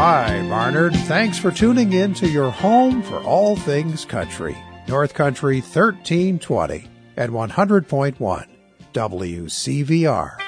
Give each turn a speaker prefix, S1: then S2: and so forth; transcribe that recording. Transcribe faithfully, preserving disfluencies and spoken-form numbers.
S1: Hi, Barnard. Thanks for tuning in to your home for all things country. North Country thirteen twenty at one hundred point one W C V R.